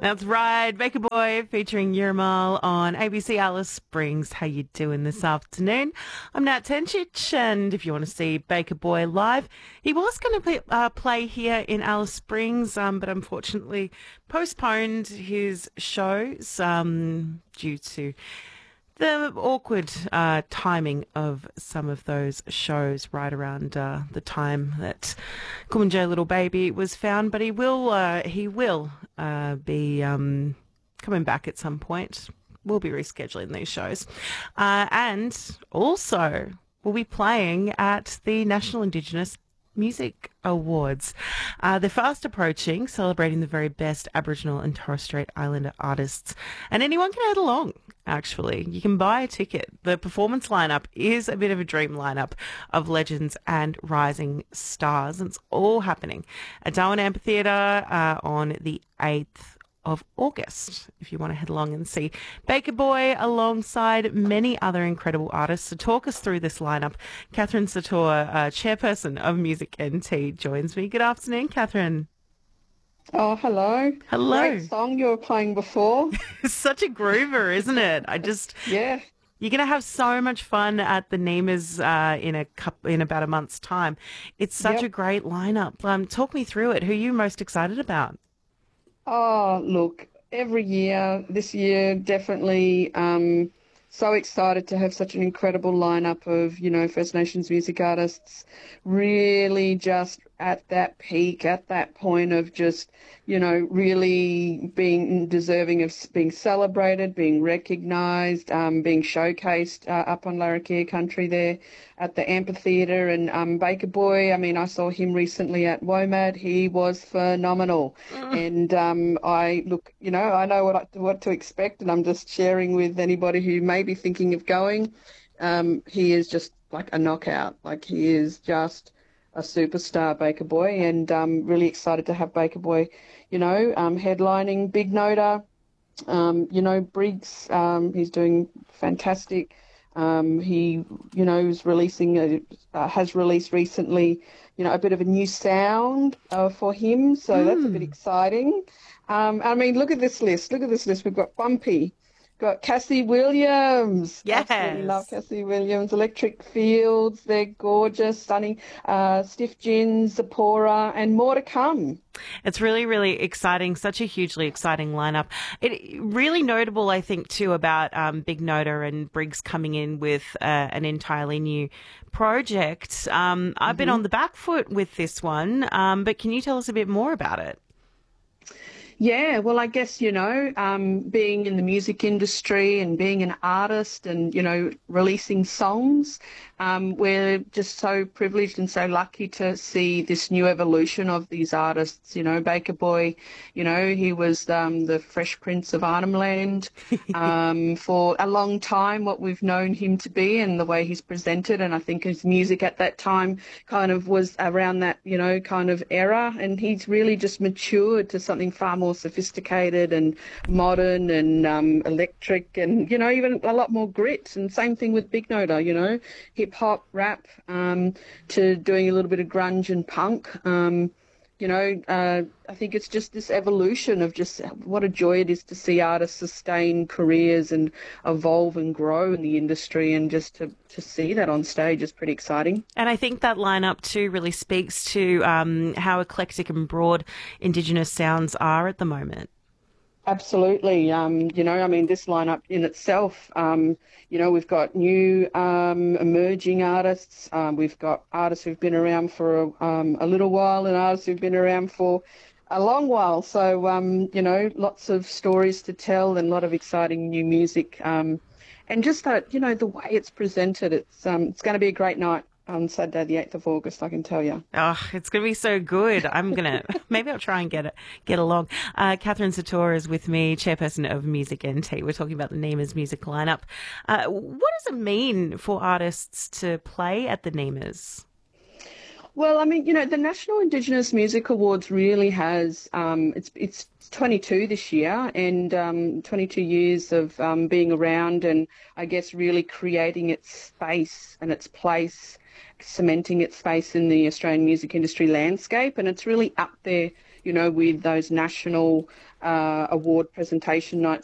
That's right. Baker Boy featuring Yuramal on ABC Alice Springs. How you doing this afternoon? I'm Nat Tenchich, and if you want to see Baker Boy live, he was going to play here in Alice Springs, but unfortunately postponed his shows due to the awkward timing of some of those shows right around the time that Kumanjay Little Baby was found. But he will be coming back at some point. We'll be rescheduling these shows. And also, we'll be playing at the National Indigenous Music Awards. They're fast approaching, celebrating the very best Aboriginal and Torres Strait Islander artists. And anyone can head along, actually. You can buy a ticket. The performance lineup is a bit of a dream lineup of legends and rising stars. And it's all happening at Darwin Amphitheatre on the 8th of August, if you want to head along and see Baker Boy alongside many other incredible artists. To talk us through this lineup, Catherine Sator, chairperson of Music NT, joins me. Good afternoon, Catherine. Oh, hello. Hello. Great song you were playing before. It's such a groover, isn't it? Yeah. You're going to have so much fun at the Nemas in about a month's time. It's such a great lineup. Talk me through it. Who are you most excited about? Oh, look, every year, this year, definitely so excited to have such an incredible lineup of, First Nations music artists, really just at that peak, at that point of just, really being deserving of being celebrated, being recognised, being showcased up on Larrakia country there at the amphitheatre. And Baker Boy, I saw him recently at WOMAD. He was phenomenal. And I know what to expect, and I'm just sharing with anybody who may be thinking of going. He is just like a knockout. Like, he is just a superstar, Baker Boy, and really excited to have Baker Boy, headlining Big Noda, Briggs, he's doing fantastic. He, is has released recently, a bit of a new sound for him, so that's a bit exciting. Look at this list. We've got Bumpy. Got Cassie Williams. Yes. Absolutely love Cassie Williams. Electric Fields, they're gorgeous, stunning. Stiff Gin, Zipporah, and more to come. It's really, really exciting. Such a hugely exciting lineup. It really notable, I think, too, about Big Noda and Briggs coming in with an entirely new project. I've been on the back foot with this one, but can you tell us a bit more about it? Yeah, well, I guess, being in the music industry and being an artist and, releasing songs, we're just so privileged and so lucky to see this new evolution of these artists. Baker Boy, he was the Fresh Prince of Arnhem Land for a long time, what we've known him to be and the way he's presented. And I think his music at that time kind of was around that, kind of era. And he's really just matured to something far more sophisticated and modern and electric and, even a lot more grit. And same thing with Big Noda, hip-hop, rap, to doing a little bit of grunge and punk. I think it's just this evolution of just what a joy it is to see artists sustain careers and evolve and grow in the industry, and just to see that on stage is pretty exciting. And I think that lineup too really speaks to how eclectic and broad Indigenous sounds are at the moment. Absolutely. This lineup in itself, we've got new emerging artists. We've got artists who've been around for a little while and artists who've been around for a long while. So, lots of stories to tell and a lot of exciting new music. And just that, the way it's presented, it's going to be a great night on Saturday, the 8th of August, I can tell you. Oh, it's going to be so good. Maybe I'll try and get along. Catherine Sator is with me, chairperson of Music NT. We're talking about the Nemas music lineup. What does it mean for artists to play at the Nemas? Well, the National Indigenous Music Awards really has, it's 22 this year, and 22 years of being around and I guess really creating its space and its place, cementing its space in the Australian music industry landscape. And it's really up there, with those national award presentation nights